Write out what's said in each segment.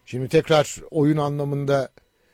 Şimdi tekrar oyun anlamında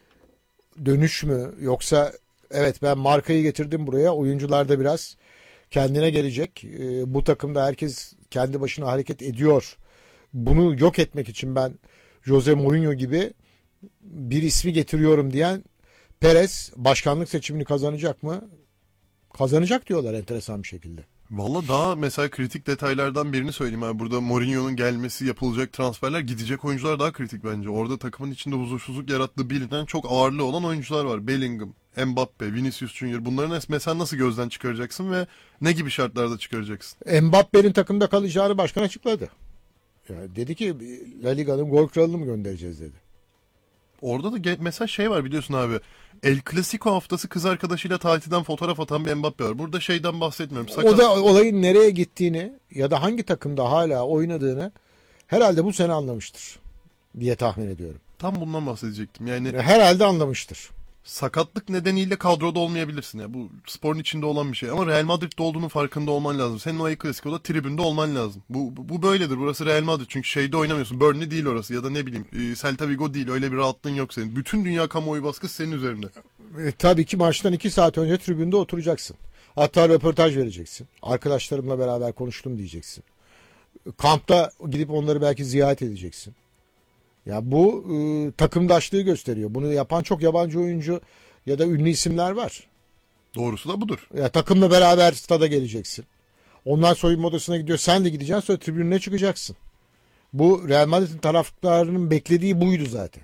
dönüş mü, yoksa evet ben markayı getirdim buraya, oyuncular da biraz kendine gelecek. Bu takımda herkes kendi başına hareket ediyor. Bunu yok etmek için ben Jose Mourinho gibi bir ismi getiriyorum diyen Perez başkanlık seçimini kazanacak mı? Kazanacak diyorlar enteresan bir şekilde. Valla daha mesela kritik detaylardan birini söyleyeyim abi. Burada Mourinho'nun gelmesi, yapılacak transferler, gidecek oyuncular daha kritik bence. Orada takımın içinde huzursuzluk yarattığı bilinen çok ağırlığı olan oyuncular var. Bellingham, Mbappe, Vinicius Junior. Bunların mesela nasıl gözden çıkaracaksın ve ne gibi şartlarda çıkaracaksın? Mbappe'nin takımda kalacağını başkan açıkladı. Yani dedi ki La Liga'nın gol kralını mı göndereceğiz dedi. Orada da mesela şey var biliyorsun abi. El Clasico haftası kız arkadaşıyla tatilden fotoğraf atan bir Mbappe var. Burada şeyden bahsetmiyorum. O da olayın nereye gittiğini ya da hangi takımda hala oynadığını herhalde bu sene anlamıştır diye tahmin ediyorum. Tam bundan bahsedecektim. Yani herhalde anlamıştır. sakatlık nedeniyle kadroda olmayabilirsin. Ya bu sporun içinde olan bir şey. Ama Real Madrid'de olduğunun farkında olman lazım. Senin o El Clasico'da tribünde olman lazım. Bu böyledir. Burası Real Madrid. Çünkü şeyde oynamıyorsun. Burnley değil orası. Ya da ne bileyim Celta Vigo değil. Öyle bir rahatlığın yok senin. Bütün dünya kamuoyu baskısı senin üzerinde. Tabii ki maçtan 2 saat önce tribünde oturacaksın. Hatta röportaj vereceksin. Arkadaşlarımla beraber konuştum diyeceksin. Kampta gidip onları belki ziyaret edeceksin. Ya bu takımdaşlığı gösteriyor. Bunu yapan çok yabancı oyuncu ya da ünlü isimler var. Doğrusu da budur. Ya takımla beraber stada geleceksin. Onlar soyunma odasına gidiyor. Sen de gideceksin, sonra tribününe çıkacaksın. Bu Real Madrid'in taraftarının beklediği buydu zaten.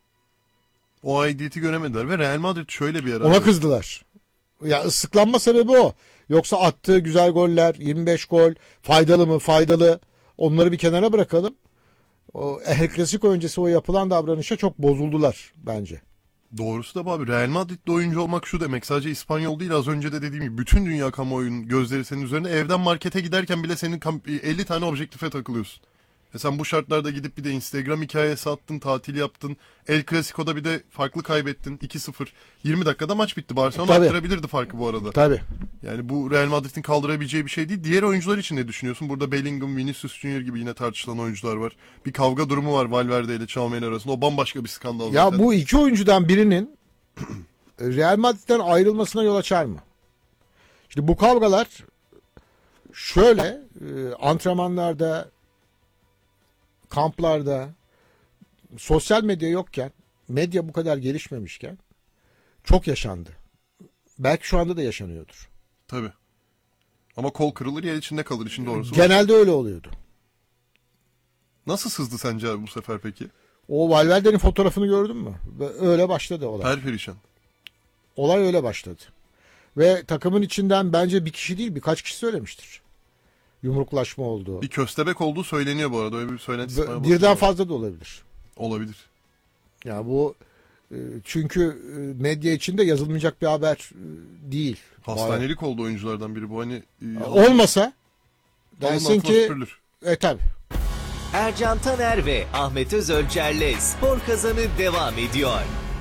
O aidiyeti göremediler ve Real Madrid şöyle bir yer. Ona kızdılar. Ya ıslıklanma sebebi o. Yoksa attığı güzel goller, 25 gol, faydalı mı faydalı, onları bir kenara bırakalım. O El Clasico öncesi o yapılan davranışa çok bozuldular bence. Doğrusu da bu abi. Real Madrid'de oyuncu olmak şu demek. Sadece İspanyol değil, az önce de dediğim gibi bütün dünya kamuoyunun gözleri senin üzerine. Evden markete giderken bile senin 50 tane objektife takılıyorsun. Sen bu şartlarda gidip bir de Instagram hikayesi attın, tatil yaptın. El Clasico'da bir de farklı kaybettin. 2-0. 20 dakikada maç bitti. Barcelona arttırabilirdi farkı bu arada. Tabii. Yani bu Real Madrid'in kaldırabileceği bir şey değil. Diğer oyuncular için ne düşünüyorsun? Burada Bellingham, Vinicius Junior gibi yine tartışılan oyuncular var. Bir kavga durumu var Valverde ile Tchouaméni arasında. O bambaşka bir skandal zaten. Ya bu iki oyuncudan birinin Real Madrid'den ayrılmasına yol açar mı? Şimdi bu kavgalar şöyle antrenmanlarda, kamplarda, sosyal medya yokken, medya bu kadar gelişmemişken çok yaşandı. Belki şu anda da yaşanıyordur. Tabii. Ama kol kırılır yer içinde kalır, işin doğrusu. Genelde öyle oluyordu. Nasıl sızdı sence abi bu sefer peki? O Valverde'nin fotoğrafını gördün mü? Öyle başladı olay. Perperişan. Olay öyle başladı. Ve takımın içinden bence bir kişi değil birkaç kişi söylemiştir. Yumruklaşma oldu. Bir köstebek olduğu söyleniyor bu arada. Öyle bir söylenti. Birden fazla da olabilir. Olabilir. Ya bu çünkü medya içinde yazılmayacak bir haber değil. Hastanelik oldu oyunculardan biri bu. Hani olmasa dersin ki tabii. Ercan Taner ve Ahmet Özölçer'le Spor Kazanı devam ediyor.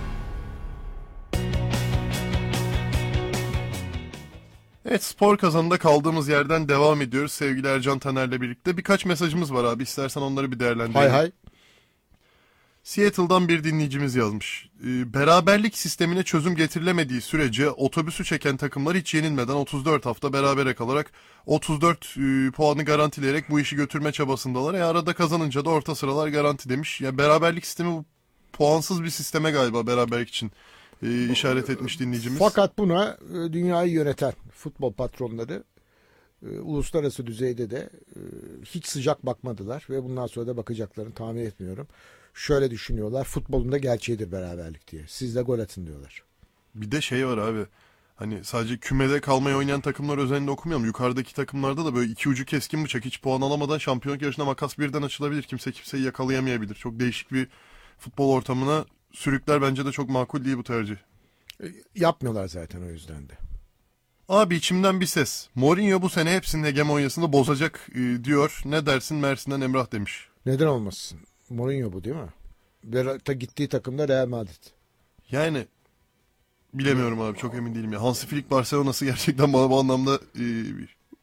Evet, Spor Kazanı'nda kaldığımız yerden devam ediyoruz sevgili Ercan Taner'le birlikte. Birkaç mesajımız var abi, istersen onları bir değerlendirelim. Hay. Seattle'dan bir dinleyicimiz yazmış. Beraberlik sistemine çözüm getirilemediği sürece otobüsü çeken takımlar hiç yenilmeden 34 hafta berabere kalarak 34 puanı garantileyerek bu işi götürme çabasındalar. Arada kazanınca da orta sıralar garanti demiş. Ya beraberlik sistemi puansız bir sisteme galiba beraberlik için işaret etmiş dinleyicimiz. Fakat buna dünyayı yöneten futbol patronları uluslararası düzeyde de hiç sıcak bakmadılar ve bundan sonra da bakacaklarını tahmin etmiyorum. Şöyle düşünüyorlar, futbolun da gerçeğidir beraberlik diye. Siz de gol atın diyorlar. Bir de şey var abi, hani sadece kümede kalmayı oynayan takımlar özelinde okumayalım. Yukarıdaki takımlarda da böyle iki ucu keskin bıçak, hiç puan alamadan şampiyonluk yarışına makas birden açılabilir. Kimse kimseyi yakalayamayabilir. Çok değişik bir futbol ortamına sürükler, bence de çok makul değil bu tercih. Yapmıyorlar zaten o yüzden de. Abi içimden bir ses. Mourinho bu sene hepsinin hegemonyasını bozacak diyor. Ne dersin Mersin'den Emrah demiş. Neden olmasın? Mourinho bu değil mi? Gittiği takımda Real Madrid. Yani bilemiyorum abi, çok emin değilim ya. Hansi Flick Barcelona'sı gerçekten bana bu anlamda...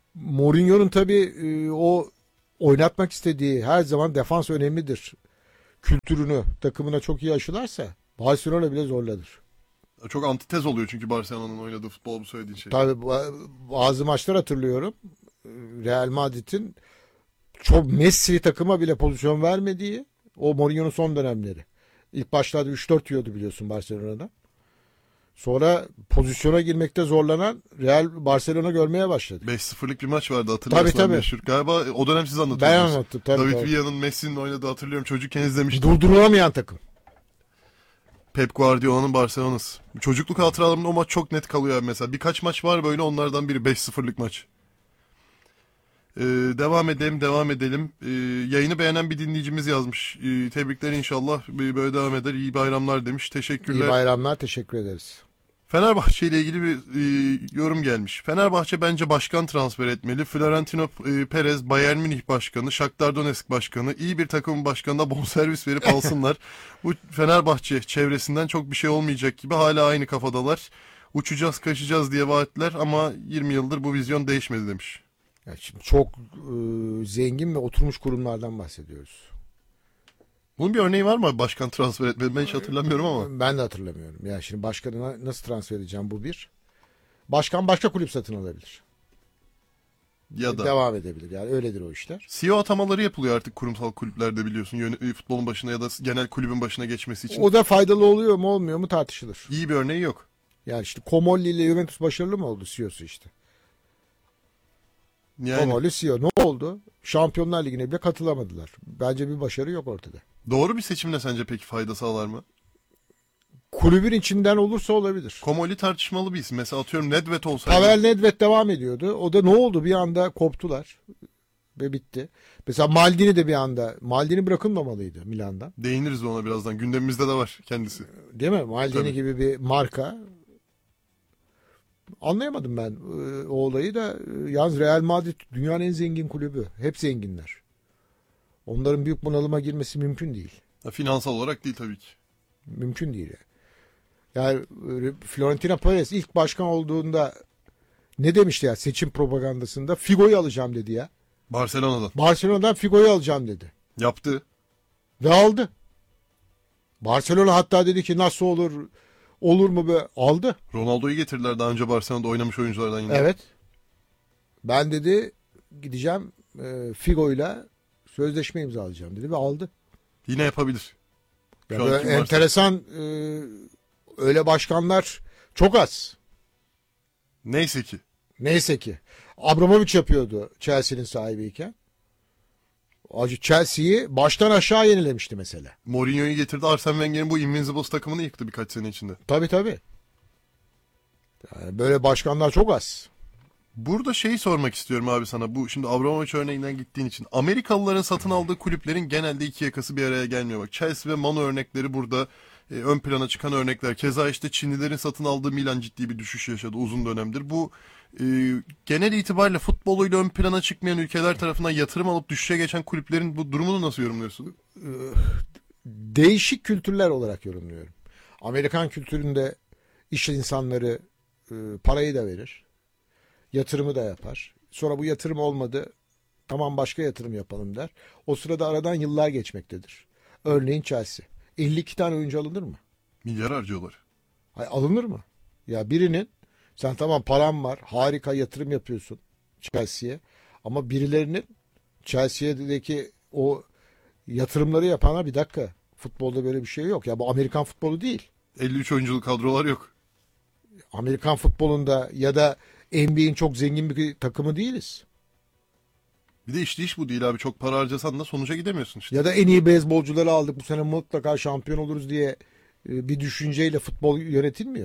Mourinho'nun tabii o oynatmak istediği her zaman defans önemlidir. kültürünü takımına çok iyi aşılarsa Barcelona bile zorlanır. Çok antitez oluyor çünkü Barcelona'nın oynadığı futbol bu söylediğin şey. Tabii bazı maçlar hatırlıyorum. Real Madrid'in çok Messi takıma bile pozisyon vermediği o Mourinho'nun son dönemleri. İlk başlarda 3-4 yiyordu biliyorsun Barcelona'da. Sonra pozisyona girmekte zorlanan Real Barcelona görmeye başladı. 5-0'lık bir maç vardı hatırlıyorsun. Tabii, tabii. Meşhur. Galiba o dönem siz Ben anlatıyordunuz. anlattım tabii. David tabii. Villa'nın Messi'nin oynadığı hatırlıyorum. Çocukken izlemiştim. Durdurulamayan takım. Pep Guardiola'nın Barcelona'sı. Çocukluk hatıralarımda o maç çok net kalıyor abi mesela. Birkaç maç var böyle, onlardan biri 5-0'lık maç. Devam edelim. Yayını beğenen bir dinleyicimiz yazmış. Tebrikler, inşallah böyle devam eder. İyi bayramlar demiş. Teşekkürler. İyi bayramlar, teşekkür ederiz. Fenerbahçe ile ilgili bir yorum gelmiş. Fenerbahçe bence başkan transfer etmeli. Florentino Perez, Bayern Münih başkanı, Shakhtar Donetsk başkanı, iyi bir takımın başkanına bonservis verip alsınlar. Bu Fenerbahçe çevresinden çok bir şey olmayacak gibi, hala aynı kafadalar. Uçacağız kaçacağız diye vaatler ama 20 yıldır bu vizyon değişmedi demiş. Yani şimdi çok zengin ve oturmuş kurumlardan bahsediyoruz. Bunun bir örneği var mı başkan transfer etmedi? Ben hiç hatırlamıyorum ama. Ben de hatırlamıyorum. Yani şimdi başkanına nasıl transfer edeceğim, bu bir. Başkan başka kulüp satın alabilir. Ya da Devam edebilir. Yani öyledir o işler. CEO atamaları yapılıyor artık kurumsal kulüplerde biliyorsun. Futbolun başına ya da genel kulübün başına geçmesi için. O da faydalı oluyor mu olmuyor mu tartışılır. İyi bir örneği yok. Yani işte Comolli ile Juventus başarılı mı oldu CEO'su işte? Yani Comolli CEO ne oldu? Şampiyonlar Ligi'ne bile katılamadılar. Bence bir başarı yok ortada. doğru bir seçimle sence peki fayda sağlar mı? Kulübün içinden olursa olabilir. Komoli tartışmalı bir isim. Mesela atıyorum Nedved olsaydı. Pavel Nedved devam ediyordu. O da ne oldu? Bir anda koptular. Ve bitti. Mesela Maldini de bir anda. Maldini bırakılmamalıydı Milan'dan. Değiniriz ona birazdan. Gündemimizde de var kendisi. Değil mi? Maldini Tabii. gibi bir marka. Anlayamadım ben o olayı da. Yalnız Real Madrid dünyanın en zengin kulübü. Hep zenginler. Onların büyük bunalıma girmesi mümkün değil. Finansal olarak değil tabii ki. Mümkün değil. Yani Florentino Perez ilk başkan olduğunda ne demişti ya seçim propagandasında? Figo'yu alacağım dedi ya. Barcelona'dan. Barcelona'dan Figo'yu alacağım dedi. Yaptı. Ve aldı. Barcelona hatta dedi ki nasıl olur, olur mu be? Aldı. Ronaldo'yu getirdiler daha önce Barcelona'da oynamış oyunculardan yine. Evet. Ben dedi gideceğim Figo'yla sözleşme imzalayacağım dedi ve aldı. Yine yapabilir. Ya Şu an böyle kim varsa. enteresan öyle başkanlar çok az. Neyse ki. Neyse ki. Abramovich yapıyordu Chelsea'nin sahibiyken. Chelsea'yi baştan aşağı yenilemişti mesela. Mourinho'yu getirdi. Arsene Wenger'in bu Invincibles takımını yıktı birkaç sene içinde. Tabii tabii. Yani böyle başkanlar çok az. Burada şeyi sormak istiyorum abi sana. Bu şimdi Abramovich örneğinden gittiğin için. Amerikalıların satın aldığı kulüplerin genelde iki yakası bir araya gelmiyor. Bak Chelsea ve Manu örnekleri burada ön plana çıkan örnekler. Keza işte Çinlilerin satın aldığı Milan ciddi bir düşüş yaşadı uzun dönemdir. Bu genel itibariyle futboluyla ön plana çıkmayan ülkeler tarafından yatırım alıp düşüşe geçen kulüplerin bu durumunu nasıl yorumluyorsun? Değişik kültürler olarak yorumluyorum. Amerikan kültüründe iş insanları parayı da verir. Yatırımı da yapar. Sonra bu yatırım olmadı. Tamam başka yatırım yapalım der. O sırada aradan yıllar geçmektedir. Örneğin Chelsea. 52 tane oyuncu alınır mı? Milyar harcıyorlar. Hayır, alınır mı? Ya birinin sen tamam param var. Harika yatırım yapıyorsun Chelsea'ye. Ama birilerinin Chelsea'deki o yatırımları yapana bir dakika. Futbolda böyle bir şey yok. Ya bu Amerikan futbolu değil. 53 oyunculu kadrolar yok. Amerikan futbolunda ya da NBA'in çok zengin bir takımı değiliz. Bir de işte iş bu değil abi. Çok para harcasan da sonuca gidemiyorsun işte. Ya da en iyi beyzbolcuları aldık bu sene mutlaka şampiyon oluruz diye bir düşünceyle futbol yönetilmiyor.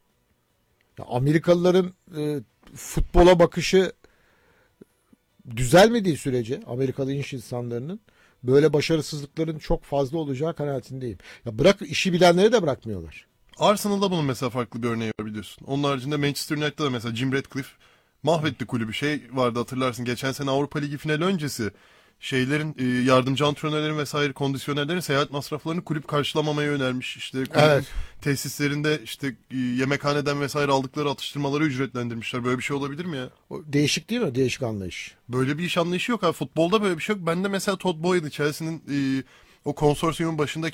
Ya Amerikalıların futbola bakışı düzelmediği sürece Amerikalı iş insanlarının böyle başarısızlıkların çok fazla olacağı kanaatindeyim. Ya bırak işi bilenleri de bırakmıyorlar. Arsenal'da bunun mesela farklı bir örneği var biliyorsun. Onun haricinde Manchester United'da da mesela Jim Ratcliffe mahvetti kulübü. Şey vardı hatırlarsın, geçen sene Avrupa Ligi finali öncesi şeylerin yardımcı antrenörlerin vesaire kondisyonerlerin seyahat masraflarını kulüp karşılamamayı önermiş. İşte kulübün Evet. tesislerinde işte yemekhaneden vesaire aldıkları atıştırmaları ücretlendirmişler. Böyle bir şey olabilir mi ya? O değişik değil mi? Değişik anlayış. Böyle bir iş anlayışı yok abi. Futbolda böyle bir şey yok. Ben de mesela Todd Boyd'u Chelsea'nin o konsorsiyumun başında